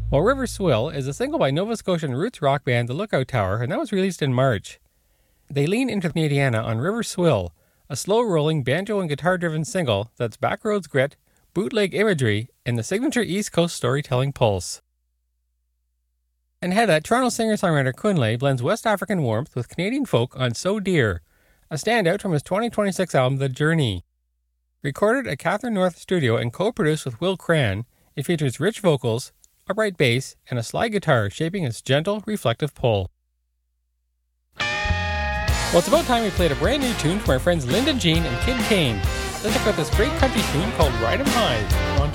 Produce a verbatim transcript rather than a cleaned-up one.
Well, River Swill is a single by Nova Scotian roots rock band The Lookout Tower, and that was released in March. They lean into Canadiana on River Swill, a slow-rolling banjo and guitar-driven single that's backroads grit, bootleg imagery, and the signature East Coast storytelling pulse. And ahead of that, Toronto singer-songwriter Kunle blends West African warmth with Canadian folk on So Dear, a standout from his twenty twenty-six album The Journey. Recorded at Catherine North Studio and co-produced with Will Cran, it features rich vocals, upright bass, and a slide guitar shaping its gentle, reflective pull. Well, it's about time we played a brand new tune from our friends Linda Jean and Kid Kane. Let's check out this great country tune called Ride 'em High.